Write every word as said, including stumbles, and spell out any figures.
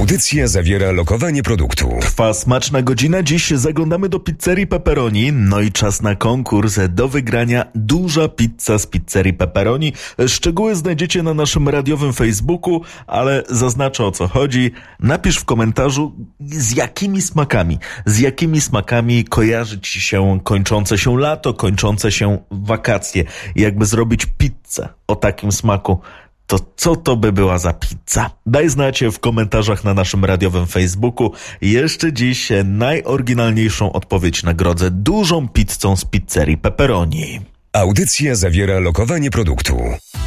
Audycja zawiera lokowanie produktu. Trwa smaczna godzina. Dziś zaglądamy do pizzerii Pepperoni. No i czas na konkurs. Do wygrania duża pizza z pizzerii Pepperoni. Szczegóły znajdziecie na naszym radiowym Facebooku, ale zaznaczę, o co chodzi. Napisz w komentarzu, z jakimi smakami, z jakimi smakami kojarzy ci się kończące się lato, kończące się wakacje. Jakby zrobić pizzę o takim smaku, to co to by była za pizza? Daj znać w komentarzach na naszym radiowym Facebooku. Jeszcze dziś najoryginalniejszą odpowiedź nagrodzę dużą pizzą z pizzerii Pepperoni. Audycja zawiera lokowanie produktu.